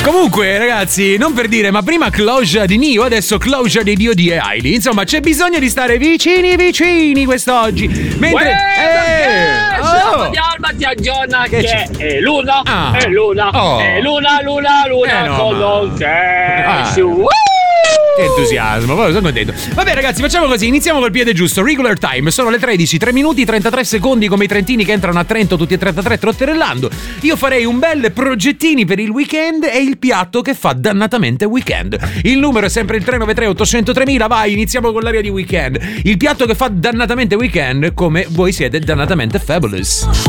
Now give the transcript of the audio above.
Comunque, ragazzi, non per dire, ma prima Closure di Nio, adesso Closure di Dio di Hailey. Insomma, c'è bisogno di stare vicini quest'oggi. Mentre. Di Alba ti aggiorna che è luna, Ah. è luna, Oh. è luna, no, solo ma- che su. Che entusiasmo, poi sono contento. Vabbè ragazzi, facciamo così, iniziamo col piede giusto. Regular time, sono le 13, 3 minuti 33 secondi, come i trentini che entrano a Trento, tutti e 33 trotterellando. Io farei un bel progettini per il weekend e il piatto che fa dannatamente weekend. Il numero è sempre il 393 800 3000, vai, iniziamo con l'aria di weekend. Il piatto che fa dannatamente weekend, come voi siete dannatamente fabulous.